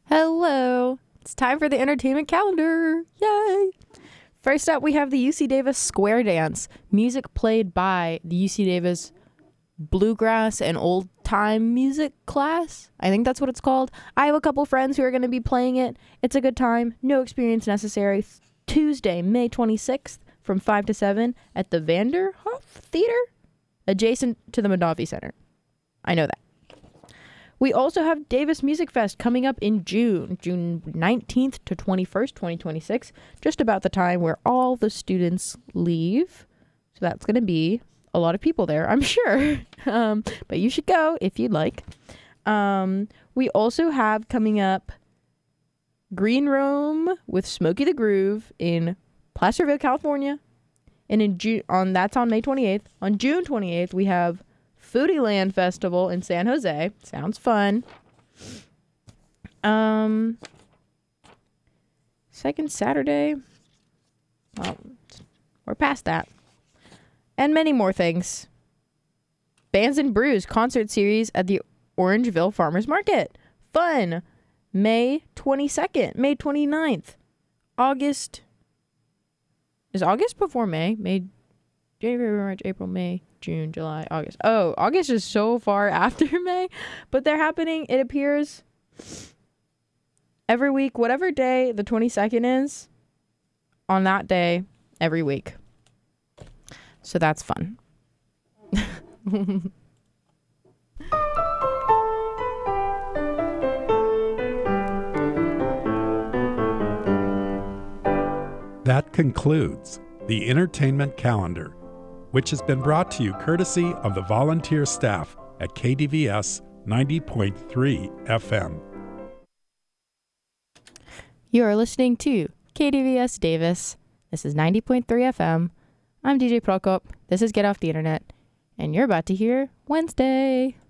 Hello. It's time for the entertainment calendar. Yay. First up, we have the UC Davis Square Dance. Music played by the UC Davis Bluegrass and Old Time Music class. I think that's what it's called. I have a couple friends who are going to be playing it. It's a good time. No experience necessary. Tuesday, May 26th from 5 to 7 at the Vanderhoff Theater, adjacent to the Mondavi Center. I know that. We also have Davis Music Fest coming up in June 19th to 21st, 2026, just about the time where all the students leave. So that's going to be a lot of people there, I'm sure. But you should go if you'd like. We also have coming up Green Room with Smokey the Groove in Placerville, California. And that's on May 28th. On June 28th, we have Foodie Land Festival in San Jose. Sounds fun. Second Saturday. Well, we're past that. And many more things. Bands and Brews concert series at the Orangeville Farmers Market. Fun. May 22nd. May 29th. August. Is August before May? January, March, April, May, June, July, August. Oh, August is so far after May. But they're happening, it appears, every week. Whatever day the 22nd is, on that day, every week. So that's fun. That concludes the entertainment calendar, which has been brought to you courtesy of the volunteer staff at KDVS 90.3 FM. You are listening to KDVS Davis. This is 90.3 FM. I'm DJ Prokop. This is Get Off the Internet. And you're about to hear Wednesday.